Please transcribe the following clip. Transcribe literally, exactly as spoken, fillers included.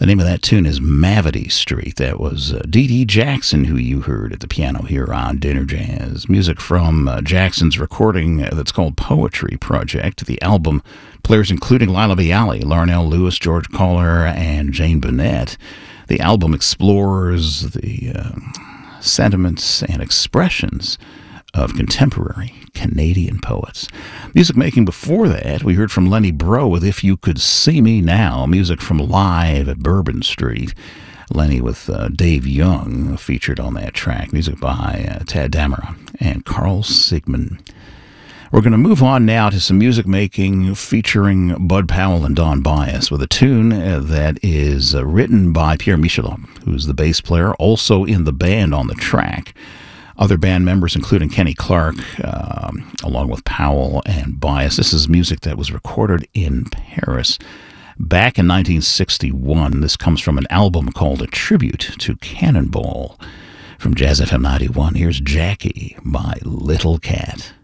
The name of that tune is Mavity Street. That was uh, Dee Dee Jackson, who you heard at the piano here on Dinner Jazz. Music from uh, Jackson's recording uh, that's called Poetry Project. The album players including Lila Bialy, Larnell Lewis, George Kohler, and Jane Bunnett. The album explores the uh, sentiments and expressions of contemporary Canadian poets. Music making before that, we heard from Lenny Breau with If You Could See Me Now, music from Live at Bourbon Street. Lenny with uh, Dave Young featured on that track, music by uh, Tad Dameron and Carl Sigman. We're going to move on now to some music making featuring Bud Powell and Don Byas with a tune uh, that is uh, written by Pierre Michelot, who's the bass player, also in the band on the track. Other band members, including Kenny Clark, um, along with Powell and Byas. This is music that was recorded in Paris back in nineteen sixty-one. This comes from an album called A Tribute to Cannonball. From Jazz F M ninety-one, here's Jackie by Little Cat.